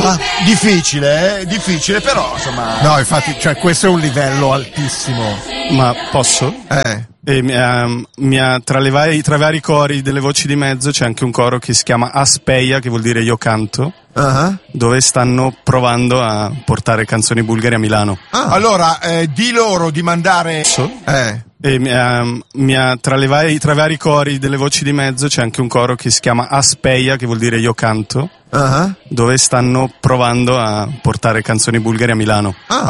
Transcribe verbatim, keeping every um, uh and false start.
Ah, difficile, eh? difficile, però insomma. No, infatti, cioè questo è un livello altissimo. Ma posso? Eh. E mi ha, mi ha, tra, le vari, tra i vari cori delle voci di mezzo c'è anche un coro che si chiama Aspeia, che vuol dire io canto, Uh-huh. dove stanno provando a portare canzoni bulgare a Milano. Ah. Allora, eh, di loro di mandare. Posso? Eh. E mi ha, mi ha, tra, le vari, tra i vari cori delle voci di mezzo c'è anche un coro che si chiama Aspeia, che vuol dire io canto, Uh-huh. dove stanno provando a portare canzoni bulgare a Milano. Ah.